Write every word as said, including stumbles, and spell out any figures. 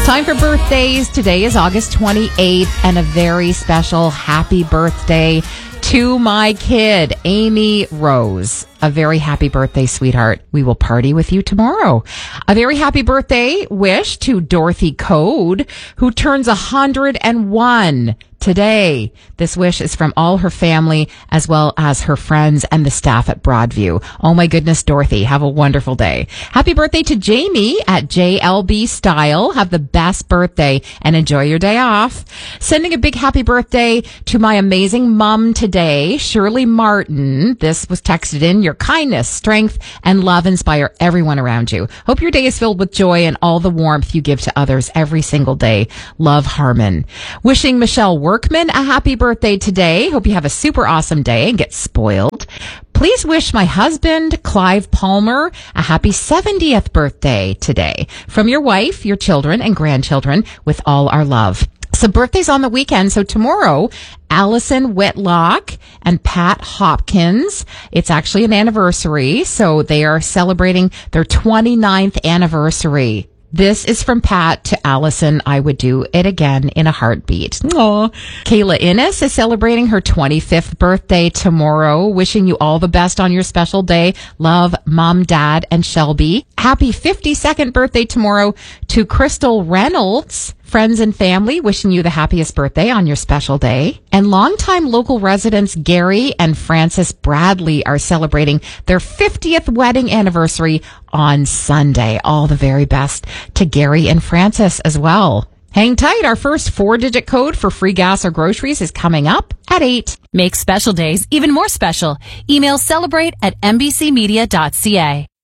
Time for birthdays. Today is August twenty-eighth, and a very special happy birthday to my kid, Amy Rose. A very happy birthday, sweetheart. We will party with you tomorrow. A very happy birthday wish to Dorothy Code, who turns one hundred one today. This wish is from all her family, as well as her friends and the staff at Broadview. Oh my goodness, Dorothy, have a wonderful day. Happy birthday to Jamie at J L B Style. Have the best birthday and enjoy your day off. Sending a big happy birthday to my amazing mom today, Shirley Martin. This was texted in. Your kindness, strength, and love inspire everyone around you. Hope your day is filled with joy and all the warmth you give to others every single day. Love, Harmon. Wishing Michelle Workman a happy birthday today. Hope you have a super awesome day and get spoiled. Please wish my husband, Clive Palmer, a happy seventieth birthday today. From your wife, your children, and grandchildren, with all our love. So birthdays on the weekend. So tomorrow, Allison Whitlock and Pat Hopkins. It's actually an anniversary. So they are celebrating their twenty-ninth anniversary. This is from Pat to Allison. I would do it again in a heartbeat. Aww. Kayla Innes is celebrating her twenty-fifth birthday tomorrow. Wishing you all the best on your special day. Love, Mom, Dad, and Shelby. Happy fifty-second birthday tomorrow to Crystal Reynolds. Friends and family wishing you the happiest birthday on your special day. And longtime local residents Gary and Frances Bradley are celebrating their fiftieth wedding anniversary on Sunday. All the very best to Gary and Frances as well. Hang tight. Our first four-digit code for free gas or groceries is coming up at eight. Make special days even more special. Email celebrate at n b c media dot c a.